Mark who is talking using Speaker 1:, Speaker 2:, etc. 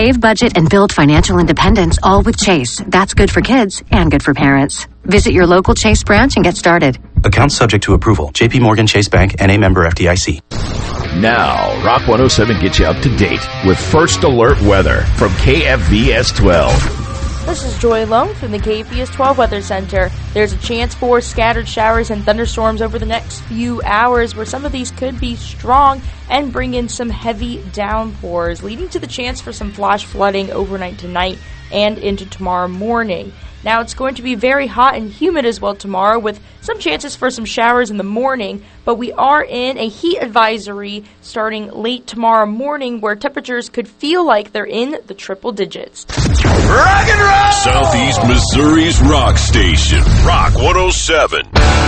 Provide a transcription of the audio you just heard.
Speaker 1: Save budget and build financial independence, all with Chase. That's good for kids and good for parents. Visit your local Chase branch and get started.
Speaker 2: Account subject to approval. J.P. Morgan Chase Bank, N.A. member FDIC.
Speaker 3: Now, Rock 107 gets you up to date with First Alert Weather from KFVS 12.
Speaker 4: This is Joy Lone from the KFVS 12 Weather Center. There's a chance for scattered showers and thunderstorms over the next few hours, where some of these could be strong and bring in some heavy downpours, leading to the chance for some flash flooding overnight tonight and into tomorrow morning. Now, it's going to be very hot and humid as well tomorrow, with some chances for some showers in the morning, but we are in a heat advisory starting late tomorrow morning, where temperatures could feel like they're in the triple digits.
Speaker 5: Rock and roll! Southeast Missouri's rock station, Rock 107.